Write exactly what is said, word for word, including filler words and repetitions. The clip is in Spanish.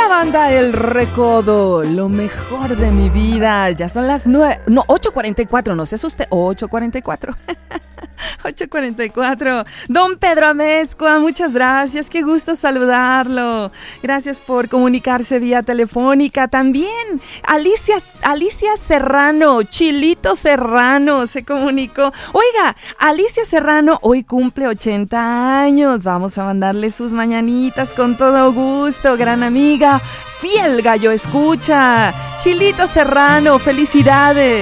banda El Recodo, lo mejor de mi vida. Ya son las nueve, no, ocho cuarenta y cuatro, no se asuste, ocho cuarenta y cuatro. ocho cuarenta y cuatro. Don Pedro Amezcua, muchas gracias, qué gusto saludarlo. Gracias por comunicarse vía telefónica. También Alicia, Alicia Serrano, Chilito Serrano se comunicó. Oiga, Alicia Serrano hoy cumple ochenta años. Vamos a mandarle sus mañanitas con todo gusto, gran amiga, fiel gallo escucha. Chilito Serrano, felicidades.